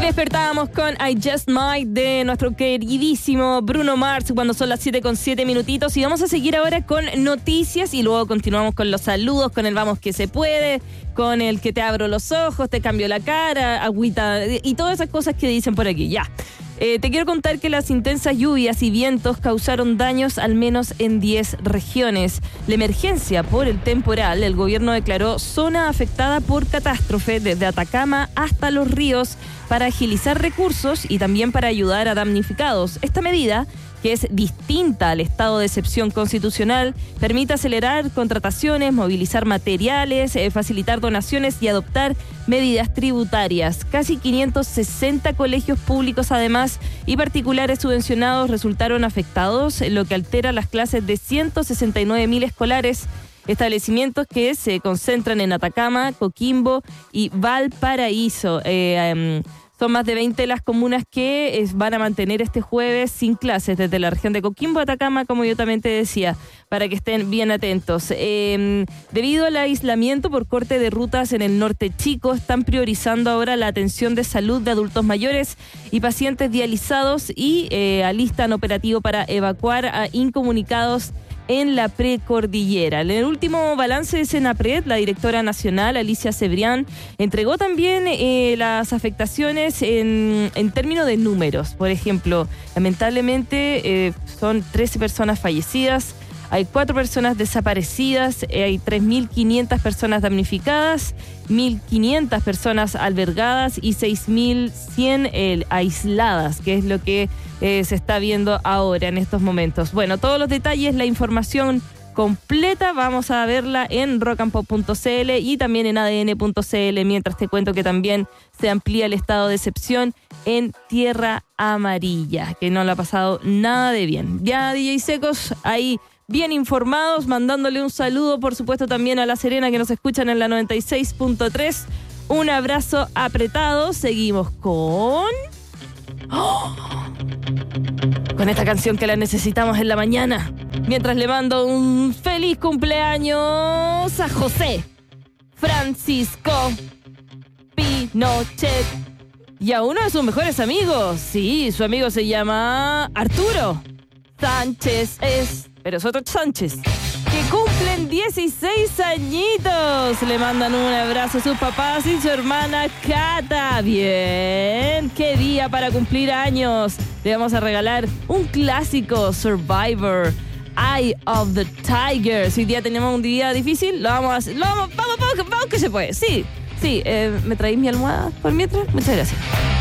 despertábamos con I Just Might de nuestro queridísimo Bruno Mars cuando son las 7:07 y vamos a seguir ahora con noticias y luego continuamos con los saludos, con el vamos que se puede, con el que te abro los ojos, te cambio la cara, agüita y todas esas cosas que dicen por aquí. Ya. Te quiero contar que las intensas lluvias y vientos causaron daños al menos en 10 regiones. La emergencia por el temporal, el gobierno declaró zona afectada por catástrofe desde Atacama hasta Los Ríos para agilizar recursos y también para ayudar a damnificados. Esta medida, que es distinta al estado de excepción constitucional, permite acelerar contrataciones, movilizar materiales, facilitar donaciones y adoptar medidas tributarias. Casi 560 colegios públicos, además, y particulares subvencionados resultaron afectados, lo que altera las clases de 169.000 escolares, establecimientos que se concentran en Atacama, Coquimbo y Valparaíso. Son más de 20 las comunas que van a mantener este jueves sin clases desde la región de Coquimbo, Atacama, como yo también te decía, para que estén bien atentos. Debido al aislamiento por corte de rutas en el norte chico, están priorizando ahora la atención de salud de adultos mayores y pacientes dializados y alistan operativo para evacuar a incomunicados en la precordillera. En el último balance de Senapred, la directora nacional, Alicia Cebrián, entregó también las afectaciones en términos de números. Por ejemplo, lamentablemente son 13 personas fallecidas, hay 4 personas desaparecidas, hay 3.500 personas damnificadas, 1.500 personas albergadas y 6.100 aisladas, que es lo que se está viendo ahora en estos momentos. Bueno, todos los detalles, la información completa, vamos a verla en rockandpop.cl y también en adn.cl, mientras te cuento que también se amplía el estado de excepción en Tierra Amarilla, que no le ha pasado nada de bien. Ya DJ Secos ahí bien informados, mandándole un saludo, por supuesto, también a La Serena, que nos escuchan en la 96.3. Un abrazo apretado. Seguimos con... ¡Oh! Con esta canción que la necesitamos en la mañana. Mientras le mando un feliz cumpleaños a José Francisco Pinochet y a uno de sus mejores amigos. Sí, su amigo se llama Arturo Sánchez, pero es otro Sánchez, que cumplen 16 añitos. Le mandan un abrazo a sus papás y su hermana Cata. Bien, qué día para cumplir años. Le vamos a regalar un clásico, Survivor, Eye of the Tiger. Si hoy día tenemos un día difícil, vamos que se puede. Sí, ¿me traéis mi almohada por mientras? Muchas gracias.